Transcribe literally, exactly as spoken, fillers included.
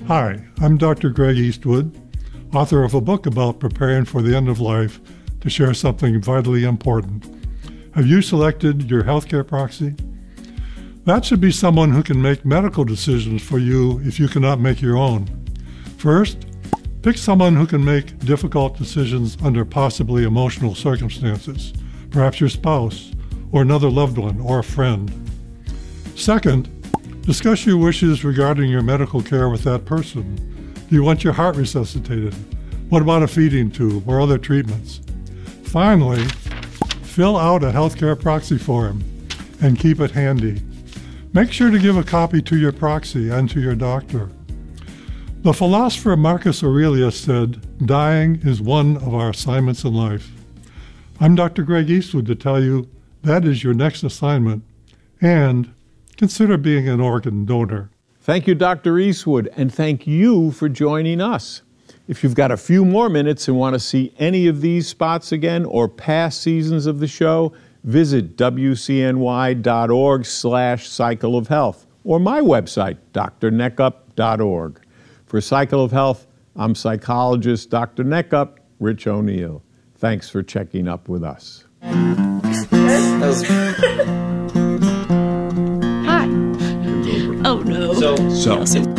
Hi, I'm Doctor Greg Eastwood, author of a book about preparing for the end of life to share something vitally important. Have you selected your healthcare proxy? That should be someone who can make medical decisions for you if you cannot make your own. First, pick someone who can make difficult decisions under possibly emotional circumstances, perhaps your spouse, or another loved one, or a friend. Second, discuss your wishes regarding your medical care with that person. Do you want your heart resuscitated? What about a feeding tube or other treatments? Finally, fill out a healthcare proxy form and keep it handy. Make sure to give a copy to your proxy and to your doctor. The philosopher Marcus Aurelius said, "Dying is one of our assignments in life." I'm Doctor Greg Eastwood to tell you that is your next assignment, and consider being an organ donor. Thank you, Doctor Eastwood, and thank you for joining us. If you've got a few more minutes and want to see any of these spots again or past seasons of the show, visit W C N Y dot org slash cycle of health or my website, D R neckup dot org. For Cycle of Health, I'm psychologist Doctor Neckup, Rich O'Neill. Thanks for checking up with us. Hi. Oh, no. So, so.